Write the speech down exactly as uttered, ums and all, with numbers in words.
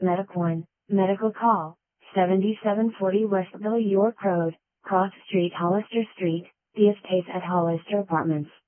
Medic one, Medical Call, seventy-seven forty Westville York Road, Cross Street Hollister Street, The Estates at Hollister Apartments.